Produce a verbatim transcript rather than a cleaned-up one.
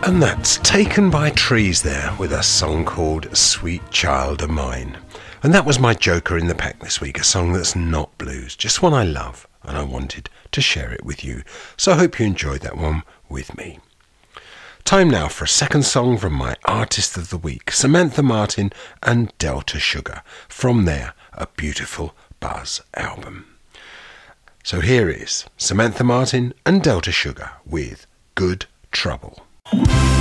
And that's Taken by Trees there with a song called Sweet Child of Mine. And that was my joker in the pack this week, a song that's not blues, just one I love, and I wanted to share it with you. So I hope you enjoyed that one with me. Time now for a second song from my artist of the week, Samantha Martin and Delta Sugar, from their A Beautiful Buzz album. So here is Samantha Martin and Delta Sugar with Good Trouble.